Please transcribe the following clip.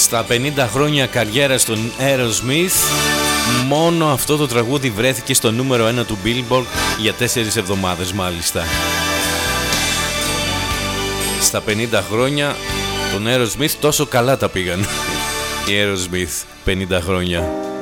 Στα 50 χρόνια καριέρα των Aerosmith, μόνο αυτό το τραγούδι βρέθηκε στο νούμερο 1 του Billboard για 4 εβδομάδες μάλιστα. Στα 50 χρόνια των Aerosmith τόσο καλά τα πήγαν. Οι Aerosmith 50 χρόνια.